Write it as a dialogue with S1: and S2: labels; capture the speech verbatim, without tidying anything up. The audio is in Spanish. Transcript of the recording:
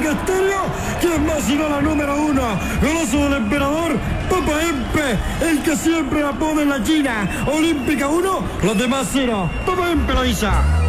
S1: Olímpica Estéreo. ¿Quién más sino la número uno? Goloso del emperador, Papa Empe, el que siempre la pone en la China. Olímpica uno, los demás cero. Papa Empe lo avisa.